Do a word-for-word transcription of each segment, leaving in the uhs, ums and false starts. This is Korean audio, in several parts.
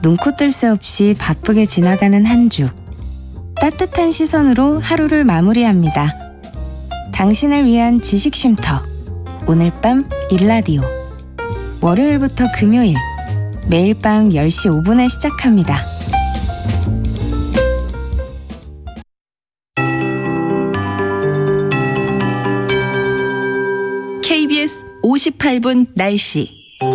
눈코 뜰 새 없이 바쁘게 지나가는 한 주. 따뜻한 시선으로 하루를 마무리합니다. 당신을 위한 지식 쉼터. 오늘 밤 일라디오. 월요일부터 금요일. 매일 밤 열 시 오 분에 시작합니다. 케이비에스 오십팔 분 날씨.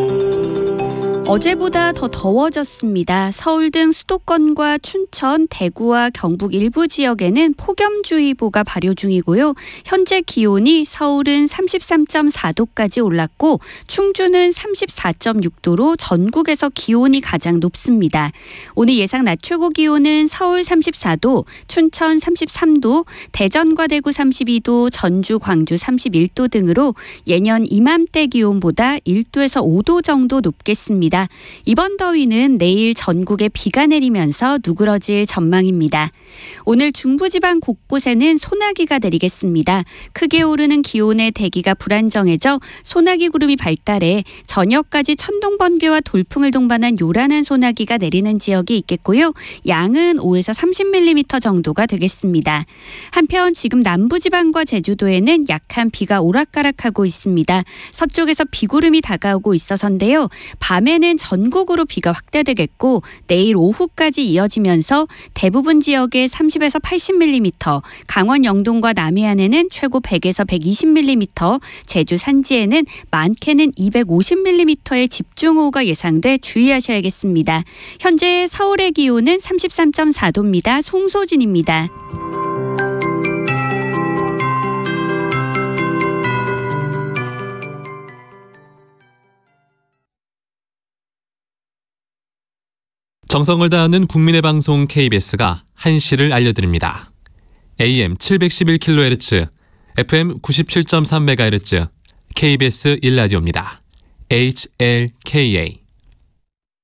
어제보다 더 더워졌습니다. 서울 등 수도권과 춘천, 대구와 경북 일부 지역에는 폭염주의보가 발효 중이고요. 현재 기온이 서울은 삼십삼 점 사 도까지 올랐고 충주는 삼십사 점 육 도로 전국에서 기온이 가장 높습니다. 오늘 예상 낮 최고 기온은 서울 삼십사 도, 춘천 삼십삼 도, 대전과 대구 삼십이 도, 전주, 광주 삼십일 도 등으로 예년 이맘때 기온보다 일 도에서 오 도 정도 높겠습니다. 이번 더위는 내일 전국에 비가 내리면서 누그러질 전망입니다. 오늘 중부지방 곳곳에는 소나기가 내리겠습니다. 크게 오르는 기온에 대기가 불안정해져 소나기 구름이 발달해 저녁까지 천둥번개와 돌풍을 동반한 요란한 소나기가 내리는 지역이 있겠고요. 양은 오에서 삼십 밀리미터 정도가 되겠습니다. 한편 지금 남부지방과 제주도에는 약한 비가 오락가락하고 있습니다. 서쪽에서 비구름이 다가오고 있어서인데요. 밤에는 전국으로 비가 확대되겠고 내일 오후까지 이어지면서 대부분 지역에 삼십에서 팔십 밀리미터, 강원 영동과 남해안에는 최고 백에서 백이십 밀리미터, 제주 산지에는 많게는 이백오십 밀리미터의 집중호우가 예상돼 주의하셔야겠습니다. 현재 서울의 기온은 삼십삼 점 사 도입니다. 송소진입니다. 정성을 다하는 국민의 방송 케이비에스가 한시를 알려드립니다. 에이엠 칠백십일 킬로헤르츠, 에프엠 구십칠 점 삼 메가헤르츠, 케이비에스 일라디오입니다. 에이치엘케이에이